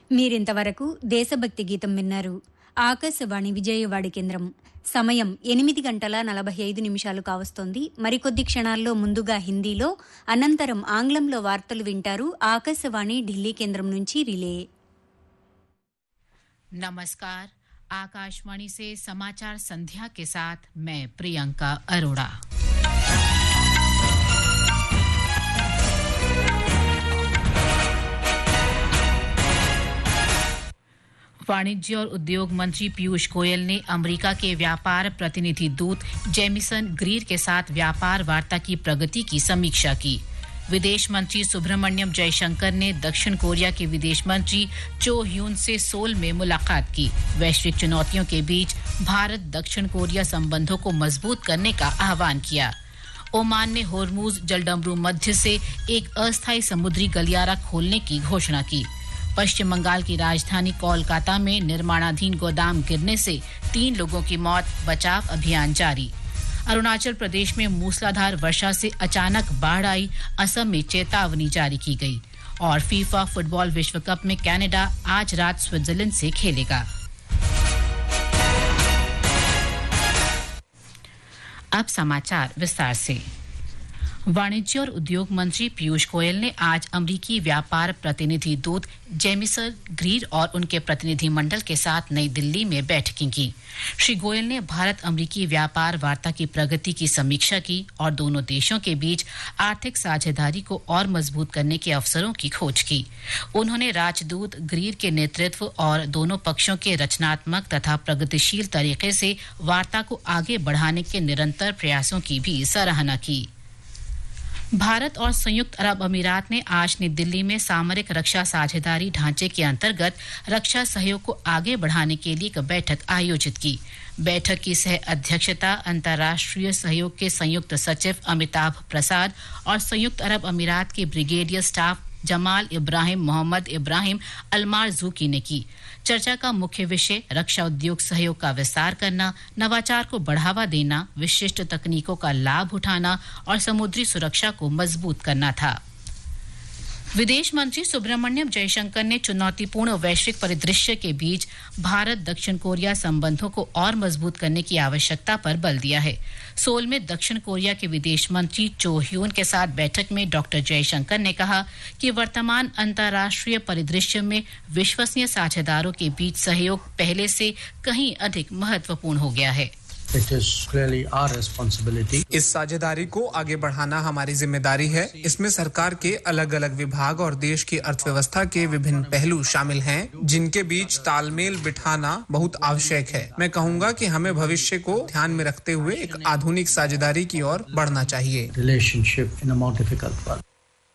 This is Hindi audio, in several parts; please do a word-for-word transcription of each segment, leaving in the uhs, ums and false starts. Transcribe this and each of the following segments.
మీరింతవరకు దేశభక్తి గీతం విన్నారు. ఆకాశవాణి విజయవాడ కేంద్రం. సమయం ఎనిమిది గంటల నలభై ఐదు నిమిషాలు కావస్తోంది. మరికొద్ది క్షణాల్లో ముందుగా హిందీలో, అనంతరం ఆంగ్లంలో వార్తలు వింటారు. ఆకాశవాణి ఢిల్లీ కేంద్రం నుంచి రిలే. नमस्कार, आकाशवाणी से समाचार संध्या के साथ मैं प्रियंका अरोड़ा। वाणिज्य और उद्योग मंत्री पीयूष गोयल ने अमेरिका के व्यापार प्रतिनिधि दूत जेमिसन ग्रीर के साथ व्यापार वार्ता की प्रगति की समीक्षा की। विदेश मंत्री सुब्रमण्यम जयशंकर ने दक्षिण कोरिया के विदेश मंत्री चो ह्यून से सोल में मुलाकात की। वैश्विक चुनौतियों के बीच भारत दक्षिण कोरिया संबंधों को मजबूत करने का आह्वान किया। ओमान ने होर्मुज जलडमरू मध्य से एक अस्थायी समुद्री गलियारा खोलने की घोषणा की। पश्चिम बंगाल की राजधानी कोलकाता में निर्माणाधीन गोदाम गिरने से तीन लोगों की मौत, बचाव अभियान जारी। अरुणाचल प्रदेश में मूसलाधार वर्षा से अचानक बाढ़ आई, असम में चेतावनी जारी की गई। और फीफा फुटबॉल विश्व कप में कनाडा आज रात स्विट्जरलैंड से खेलेगा। अब समाचार विस्तार से। वाणिज्य और उद्योग मंत्री पीयूष गोयल ने आज अमेरिकी व्यापार प्रतिनिधि दूत जेमिसन ग्रीर और उनके प्रतिनिधि मंडल के साथ नई दिल्ली में बैठकें की। श्री गोयल ने भारत अमेरिकी व्यापार वार्ता की प्रगति की समीक्षा की और दोनों देशों के बीच आर्थिक साझेदारी को और मजबूत करने के अवसरों की खोज की। उन्होंने राजदूत ग्रीर के नेतृत्व और दोनों पक्षों के रचनात्मक तथा प्रगतिशील तरीके से वार्ता को आगे बढ़ाने के निरंतर प्रयासों की भी सराहना की। भारत और संयुक्त अरब अमीरात ने आज नई दिल्ली में सामरिक रक्षा साझेदारी ढांचे के अंतर्गत रक्षा सहयोग को आगे बढ़ाने के लिए एक बैठक आयोजित की। बैठक की सह अध्यक्षता अंतर्राष्ट्रीय सहयोग के संयुक्त सचिव अमिताभ प्रसाद और संयुक्त अरब अमीरात के ब्रिगेडियर स्टाफ जमाल इब्राहिम मोहम्मद इब्राहिम अल-मार्ज़ूकी ने की। चर्चा का मुख्य विषय रक्षा उद्योग सहयोग का विस्तार करना, नवाचार को बढ़ावा देना, विशिष्ट तकनीकों का लाभ उठाना और समुद्री सुरक्षा को मजबूत करना था। विदेश मंत्री सुब्रमण्यम जयशंकर ने चुनौतीपूर्ण वैश्विक परिदृश्य के बीच भारत दक्षिण कोरिया संबंधों को और मजबूत करने की आवश्यकता पर बल दिया है। सोल में दक्षिण कोरिया के विदेश मंत्री चो ह्यून के साथ बैठक में डॉक्टर जयशंकर ने कहा कि वर्तमान अंतर्राष्ट्रीय परिदृश्य में विश्वसनीय साझेदारों के बीच सहयोग पहले से कहीं अधिक महत्वपूर्ण हो गया है। It is clearly our responsibility. इस साझेदारी को आगे बढ़ाना हमारी जिम्मेदारी है। इसमें सरकार के अलग-अलग विभाग और देश की अर्थव्यवस्था के विभिन्न पहलू शामिल हैं, जिनके बीच तालमेल बिठाना बहुत आवश्यक है। मैं कहूँगा कि हमें भविष्य को ध्यान में रखते हुए एक आधुनिक साझेदारी की ओर बढ़ना चाहिए। Relationship in a more difficult world.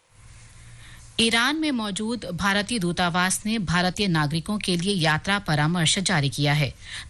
Iran में मौजूद भारतीय दूतावास ने भारतीय नागरिकों के लिए यात्रा परामर्श जारी किया है।